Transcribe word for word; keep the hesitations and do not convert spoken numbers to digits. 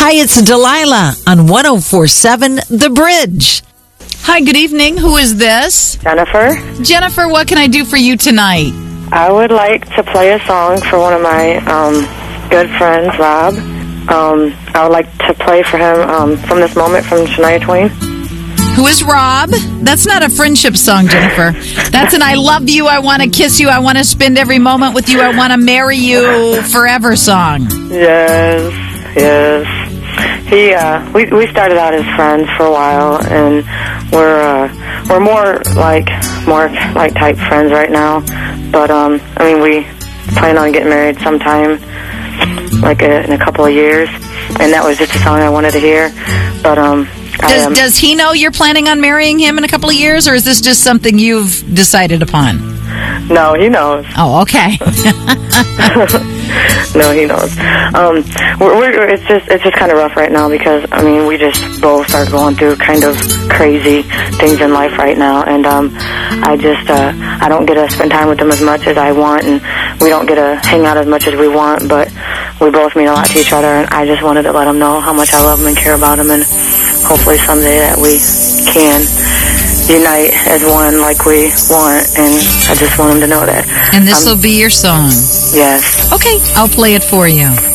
Hi, it's Delilah on one oh four point seven The Bridge. Hi, good evening. Who is this? Jennifer. Jennifer, what can I do for you tonight? I would like to play a song for one of my um, good friends, Rob. Um, I would like to play for him um, From This Moment from Shania Twain. Who is Rob? That's not a friendship song, Jennifer. That's an I love you, I want to kiss you, I want to spend every moment with you, I want to marry you forever song. Yes, yes. He, uh, we we started out as friends for a while, and we're uh, we're more like more like type friends right now. But um, I mean, we plan on getting married sometime, like a, in a couple of years, and that was just a song I wanted to hear. But um, Does, I, um, does he know you're planning on marrying him in a couple of years, or is this just something you've decided upon? no, he knows. Oh, okay. No, he knows. Um, we're, we're, it's just it's just kind of rough right now because I mean we just both are going through kind of crazy things in life right now, and um, I just uh, I don't get to spend time with him as much as I want, and we don't get to hang out as much as we want. But we both mean a lot to each other, and I just wanted to let him know how much I love him and care about him, and hopefully someday that we can unite as one like we want, and I just want him to know that. And this Um, will be your song. Yes. Okay, I'll play it for you.